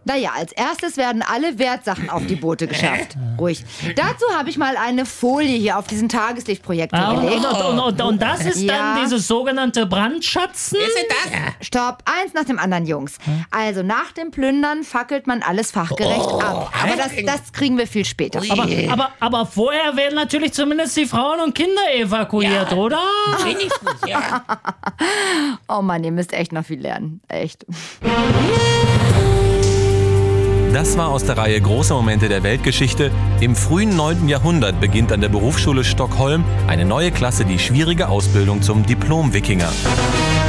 Naja, als erstes werden alle Wertsachen auf die Boote geschafft. Ruhig. Dazu habe ich mal eine Folie hier auf diesen Tageslichtprojektor gelegt. Und das ist Ja. dann dieses sogenannte Brandschatzen? Ist das? Stopp, eins nach dem anderen, Jungs. Also nach dem Plündern fackelt man alles fachgerecht ab. Aber das kriegen wir viel später. Aber vorher werden natürlich zumindest die Frauen und Kinder evakuiert, oder? Wenigstens, ja. Oh Mann, ihr müsst echt noch viel lernen. Echt. Das war aus der Reihe Große Momente der Weltgeschichte. Im frühen 9. Jahrhundert beginnt an der Berufsschule Stockholm eine neue Klasse die schwierige Ausbildung zum Diplom-Wikinger.